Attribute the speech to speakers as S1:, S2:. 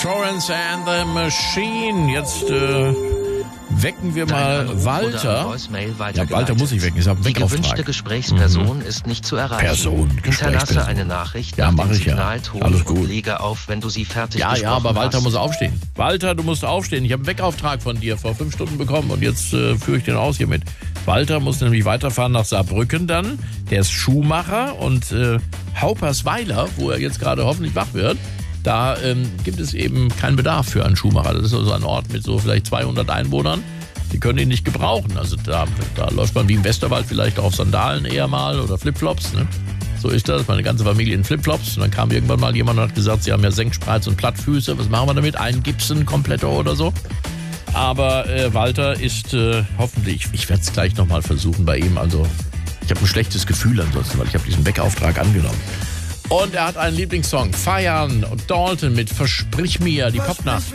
S1: Florence and the Machine. Jetzt wecken wir mal Walter. Ja, Walter muss ich wecken. Ich habe einen
S2: Die
S1: Weckauftrag.
S2: gewünschte Gesprächsperson ist nicht zu erreichen. Hinterlasse eine Nachricht
S1: Ja,
S2: nach
S1: mach
S2: dem
S1: ich ja.
S2: Signalton
S1: Alles gut.
S2: und lege auf, wenn du sie fertig
S1: Ja,
S2: gesprochen
S1: aber Walter
S2: hast.
S1: muss aufstehen. Walter, du musst aufstehen. Ich habe einen Weckauftrag von dir vor 5 Stunden bekommen und jetzt führe ich den aus hiermit. Walter muss nämlich weiterfahren nach Saarbrücken dann. Der ist Schuhmacher und Haupersweiler, wo er jetzt gerade hoffentlich wach wird, da gibt es eben keinen Bedarf für einen Schuhmacher. Das ist also ein Ort mit so vielleicht 200 Einwohnern. Die können ihn nicht gebrauchen. Also da läuft man wie im Westerwald vielleicht auf Sandalen eher mal oder Flipflops. Ne? So ist das. Meine ganze Familie in Flipflops. Und dann kam irgendwann mal jemand und hat gesagt, sie haben ja Senkspreiz und Plattfüße. Was machen wir damit? Einen Gibson kompletter oder so? Aber Walter ist hoffentlich, ich werde es gleich nochmal versuchen bei ihm. Also ich habe ein schlechtes Gefühl ansonsten, weil ich habe diesen Weckauftrag angenommen. Und er hat einen Lieblingssong, Feiern und Dalton mit Versprich mir, die Popnacht.